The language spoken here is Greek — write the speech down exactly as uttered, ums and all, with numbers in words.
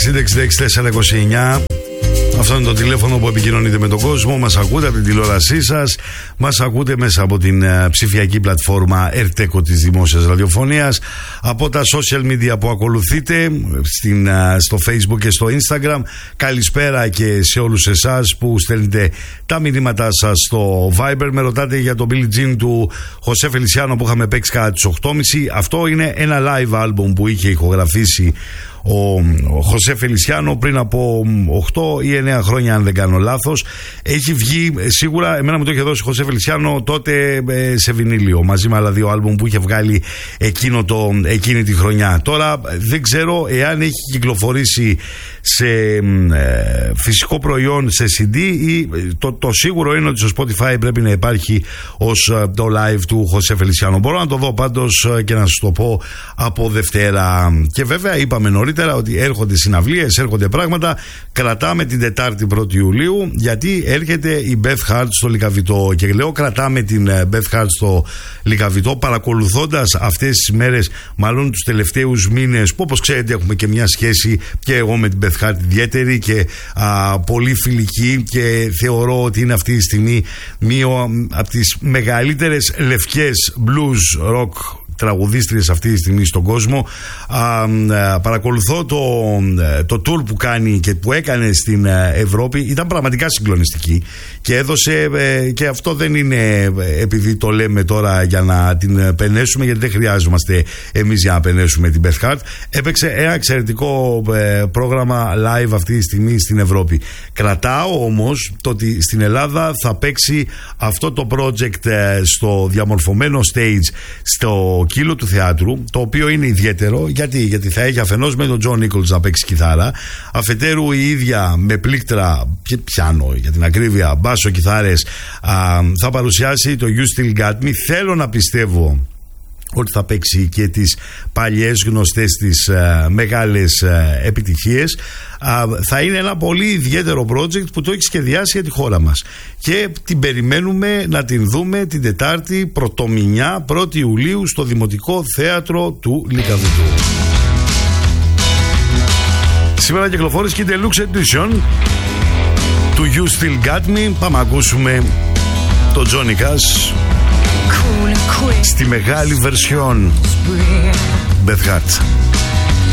εξήντα εξήντα έξι τετρακόσια είκοσι εννιά. Αυτό είναι το τηλέφωνο που επικοινωνείτε με τον κόσμο. Μας ακούτε από την τηλεόρασή σας. Μας ακούτε μέσα από την uh, ψηφιακή πλατφόρμα Ερτέκο της Δημόσιας Ραδιοφωνίας. Από τα social media που ακολουθείτε στην, uh, στο Facebook και στο Instagram. Καλησπέρα και σε όλους εσάς που στέλνετε τα μηνύματά σας στο Viber. Με ρωτάτε για το Billie Jean του Χωσέ Φελισιάνο που είχαμε παίξει κατά τις οκτώ και μισή. Αυτό είναι ένα live album που είχε ηχογραφήσει ο, ο Χωσέ Φελισιάνο πριν από οκτώ ή εννέα χρόνια, αν δεν κάνω λάθος. Έχει βγει, σίγουρα εμένα μου το είχε δώσει ο Χωσέ Φελισιάνο τότε ε, σε βινίλιο, μαζί με άλλα δύο άλμπουμ που είχε βγάλει εκείνο το, εκείνη τη χρονιά. Τώρα δεν ξέρω εάν έχει κυκλοφορήσει σε ε, φυσικό προϊόν, σε σι ντι, ή το, το σίγουρο είναι ότι στο Spotify πρέπει να υπάρχει ως ε, το live του Χωσέ Φελισιάνο. Μπορώ να το δω πάντως ε, και να σας το πω από Δευτέρα. Και βέβαια είπαμε νωρίτερα ότι έρχονται συναυλίες, έρχονται πράγματα. Κρατάμε την Τετάρτη πρώτη Ιουλίου, γιατί έρχεται η Beth Hart στο Λυκαβητό. Και λέω κρατάμε την Beth Hart στο Λυκαβητό παρακολουθώντας αυτές τις μέρες, μάλλον τους τελευταίους μήνες, που όπως ξέρετε έχουμε και μια σχέση και εγώ με την Beth Hart ιδιαίτερη και α, πολύ φιλική, και θεωρώ ότι είναι αυτή τη στιγμή μία από τις μεγαλύτερες λευκές blues rock τραγουδίστριες αυτή τη στιγμή στον κόσμο. Α, α, παρακολουθώ το, το tour που κάνει και που έκανε στην Ευρώπη. Ήταν πραγματικά συγκλονιστική και έδωσε, ε, και αυτό δεν είναι επειδή το λέμε τώρα για να την πενέσουμε, γιατί δεν χρειάζομαστε εμείς για να πενέσουμε την Beth Hart. Έπαιξε ένα εξαιρετικό ε, πρόγραμμα live αυτή τη στιγμή στην Ευρώπη. Κρατάω όμως το ότι στην Ελλάδα θα παίξει αυτό το project ε, στο διαμορφωμένο stage στο Κύλο του Θεάτρου, το οποίο είναι ιδιαίτερο. Γιατί, γιατί θα έχει αφενός με τον Τζον Νίκολς να παίξει κιθάρα, αφετέρου η ίδια με πλήκτρα και πιάνο, για την ακρίβεια, μπάσο, κιθάρες, α, θα παρουσιάσει το You Still Got Me. Θέλω να πιστεύω ότι θα παίξει και τις παλιές γνωστές τις uh, μεγάλες uh, επιτυχίες. Uh, θα είναι ένα πολύ ιδιαίτερο project που το έχει σχεδιάσει για τη χώρα μας και την περιμένουμε να την δούμε την Τετάρτη πρωτομηνιά πρώτη Ιουλίου στο Δημοτικό Θέατρο του Λυκαβητού. Σήμερα κυκλοφόρησε και η Deluxe Edition του You Still Got Me. Πάμε να ακούσουμε τον Johnny Cash στη μεγάλη βερσιόν Beth Hart.